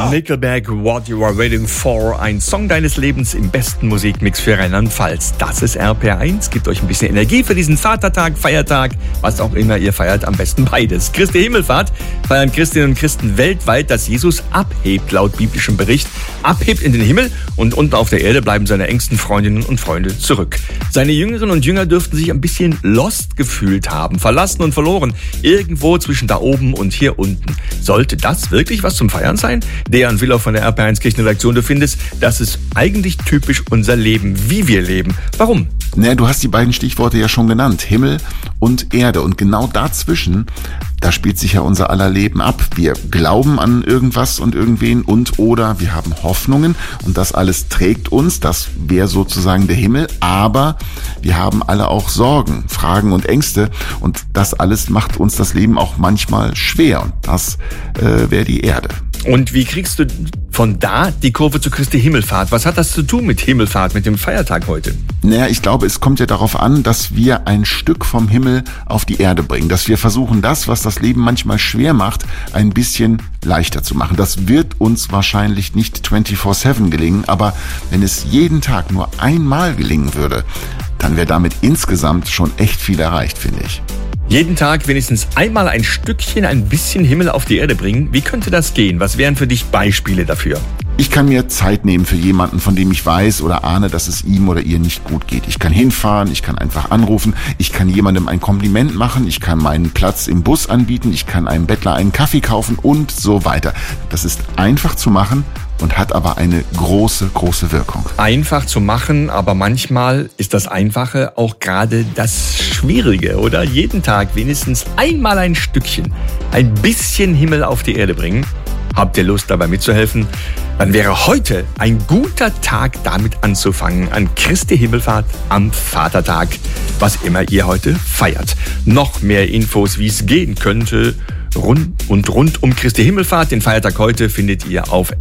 Nickelback, What You Are Waiting For, ein Song deines Lebens im besten Musikmix für Rheinland-Pfalz. Das ist RPR1, gibt euch ein bisschen Energie für diesen Vatertag, Feiertag, was auch immer ihr feiert, am besten beides. Christi Himmelfahrt feiern Christinnen und Christen weltweit, dass Jesus abhebt, laut biblischem Bericht, abhebt in den Himmel und unten auf der Erde bleiben seine engsten Freundinnen und Freunde zurück. Seine Jüngerinnen und Jünger dürften sich ein bisschen lost gefühlt haben, verlassen und verloren, irgendwo zwischen da oben und hier unten. Sollte das wirklich was zum Feiern sein? Dejan Willer von der RPR1 Kirchenredaktion, du findest, das ist eigentlich typisch unser Leben, wie wir leben. Warum? Naja, du hast die beiden Stichworte ja schon genannt, Himmel und Erde. Und genau dazwischen, da spielt sich ja unser aller Leben ab. Wir glauben an irgendwas und irgendwen oder wir haben Hoffnungen und das alles trägt uns, das wäre sozusagen der Himmel. Aber wir haben alle auch Sorgen, Fragen und Ängste und das alles macht uns das Leben auch manchmal schwer und das wäre die Erde. Und wie kriegst du von da die Kurve zu Christi Himmelfahrt? Was hat das zu tun mit Himmelfahrt, mit dem Feiertag heute? Naja, ich glaube, es kommt ja darauf an, dass wir ein Stück vom Himmel auf die Erde bringen. Dass wir versuchen, das, was das Leben manchmal schwer macht, ein bisschen leichter zu machen. Das wird uns wahrscheinlich nicht 24/7 gelingen, aber wenn es jeden Tag nur einmal gelingen würde, dann wäre damit insgesamt schon echt viel erreicht, finde ich. Jeden Tag wenigstens einmal ein Stückchen, ein bisschen Himmel auf die Erde bringen. Wie könnte das gehen? Was wären für dich Beispiele dafür? Ich kann mir Zeit nehmen für jemanden, von dem ich weiß oder ahne, dass es ihm oder ihr nicht gut geht. Ich kann hinfahren, ich kann einfach anrufen, ich kann jemandem ein Kompliment machen, ich kann meinen Platz im Bus anbieten, ich kann einem Bettler einen Kaffee kaufen und so weiter. Das ist einfach zu machen und hat aber eine große, große Wirkung. Einfach zu machen, aber manchmal ist das Einfache auch gerade das Schwierige, oder? Jeden Tag wenigstens einmal ein Stückchen, ein bisschen Himmel auf die Erde bringen. Habt ihr Lust, dabei mitzuhelfen? Dann wäre heute ein guter Tag, damit anzufangen, an Christi Himmelfahrt am Vatertag, was immer ihr heute feiert. Noch mehr Infos, wie es gehen könnte, rund um Christi Himmelfahrt, den Feiertag heute, findet ihr auf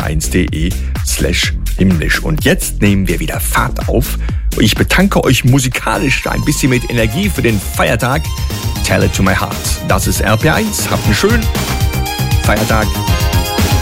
rpr1.de/himmlisch. Und jetzt nehmen wir wieder Fahrt auf. Ich betanke euch musikalisch ein bisschen mit Energie für den Feiertag. Tell it to my heart. Das ist RPR1. Habt einen schönen Feiertag.